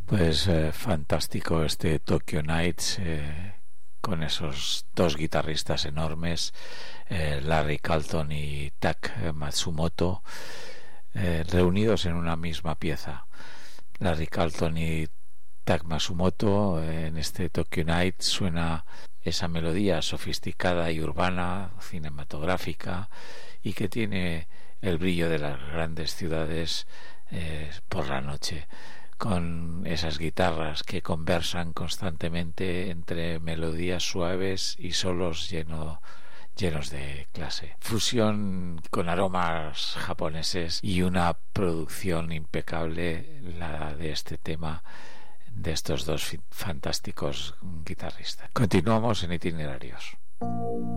Pues fantástico este Tokyo Nights, con esos dos guitarristas enormes, Larry Carlton y Tak Matsumoto, reunidos en una misma pieza. Larry Carlton y Tak Matsumoto, en este Tokyo Nights suena esa melodía sofisticada y urbana, cinematográfica, y que tiene el brillo de las grandes ciudades por la noche, con esas guitarras que conversan constantemente entre melodías suaves y solos llenos de clase. Fusión con aromas japoneses y una producción impecable, la de este tema, de estos dos fantásticos guitarristas. Continuamos en Itinerarios.